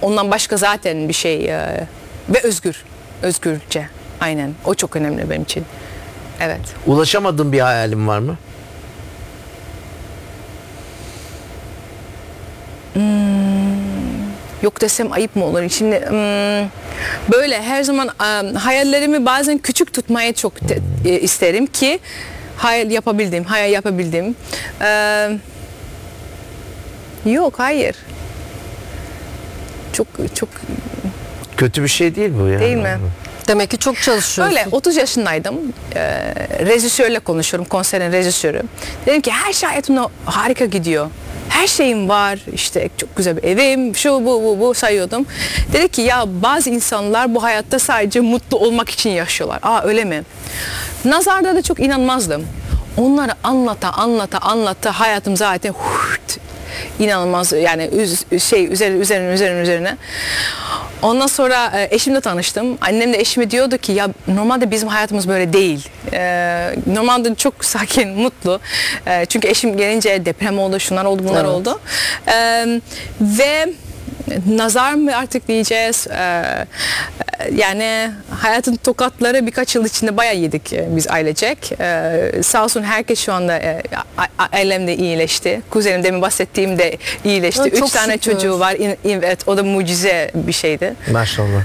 ondan başka zaten bir şey ve özgürce. Aynen. O çok önemli benim için. Evet. Ulaşamadığın bir hayalin var mı? Yok desem ayıp mı olur? Şimdi böyle her zaman hayallerimi bazen küçük tutmaya çok isterim ki hayal yapabildim. Yok, hayır. Çok Kötü bir şey değil bu ya. değil mi? Demek ki çok çalışıyorsun. Öyle 30 yaşındaydım. Rejisörle konuşuyorum, konserin rejisörü. Dedim ki her şey hayatımda harika gidiyor. Her şeyim var, işte çok güzel bir evim, şu bu sayıyordum. Dedi ki ya bazı insanlar bu hayatta sadece mutlu olmak için yaşıyorlar. Öyle mi? Nazarda da çok inanmazdım. Onları anlata hayatım zaten inanılmaz yani üzerine. Ondan sonra eşimle tanıştım. Annem de eşime diyordu ki ya normalde bizim hayatımız böyle değil. Normalde çok sakin, mutlu. Çünkü eşim gelince deprem oldu, şunlar oldu, bunlar oldu. Ve nazar mı artık diyeceğiz. Yani hayatın tokatları birkaç yıl içinde bayağı yedik biz ailecek. Sağ olsun herkes şu anda ailemde iyileşti. Kuzenim demin bahsettiğimde iyileşti. Evet, 3 tane şükür. çocuğu var. Evet, o da mucize bir şeydi. Maşallah.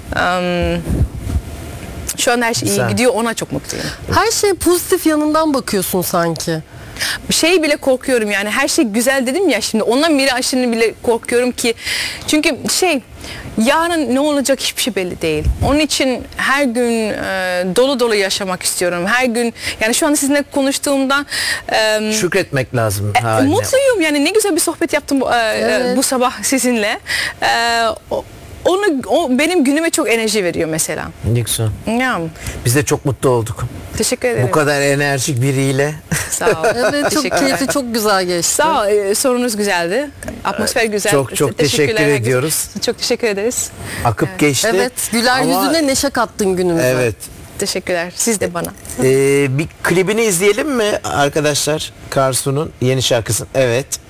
Şu an her şey iyi gidiyor. Ona çok mutluyum. Her şeye pozitif yanından bakıyorsun sanki. Şey bile korkuyorum yani her şey güzel dedim ya şimdi ondan biri aşırı bile korkuyorum ki çünkü yarın ne olacak hiçbir şey belli değil. Onun için her gün dolu dolu yaşamak istiyorum. Her gün yani şu anda sizinle konuştuğumda Şükretmek lazım haline. mutluyum yani ne güzel bir sohbet yaptım bu sabah sizinle. O benim günüme çok enerji veriyor mesela. Ne güzel. Ya, Biz de çok mutlu olduk. teşekkür ederim. Bu kadar enerjik biriyle. Sağ ol. Evet, çok Teşekkürler. keyifli, çok güzel geçti. Sağ ol. Sorunuz güzeldi. Atmosfer güzel. Çok Teşekkürler teşekkür herkese. ediyoruz. Çok teşekkür ederiz. Akıp geçti. Evet, güler Ama- yüzüne neşe kattın günümüze. Evet. Teşekkürler. Siz de bana. Bir klibini izleyelim mi arkadaşlar? Karsu'nun yeni şarkısı. Evet.